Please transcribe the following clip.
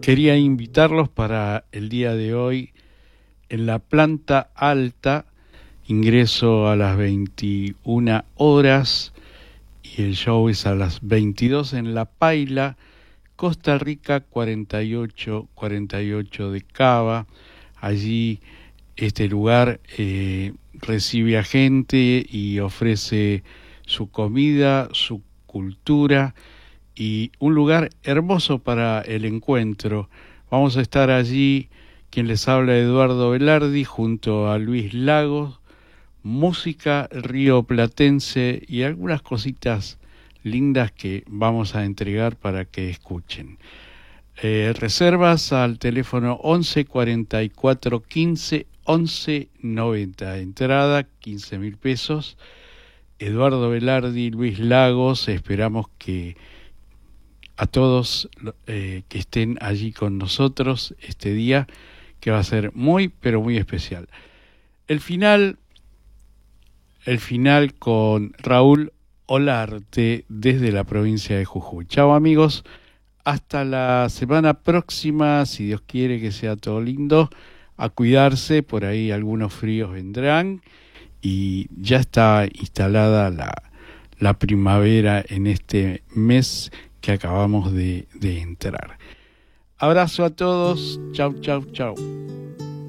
Quería invitarlos para el día de hoy en la planta alta, ingreso a las 21 horas y el show es a las 22 en La Paila, Costa Rica 48 de Cava. Allí este lugar recibe a gente y ofrece su comida, su cultura y un lugar hermoso para el encuentro. Vamos a estar allí, quien les habla, Eduardo Velardi, junto a Luis Lagos, música rioplatense y algunas cositas lindas que vamos a entregar para que escuchen. Reservas al teléfono 11 44 15 11 90. Entrada 15.000 pesos. Eduardo Velardi, Luis Lagos, esperamos que a todos que estén allí con nosotros este día, que va a ser muy, pero muy especial. El final con Raúl Olarte desde la provincia de Jujuy. Chao amigos, hasta la semana próxima, si Dios quiere que sea todo lindo, a cuidarse, por ahí algunos fríos vendrán y ya está instalada la primavera en este mes que acabamos de entrar. Abrazo a todos, chau, chau, chau.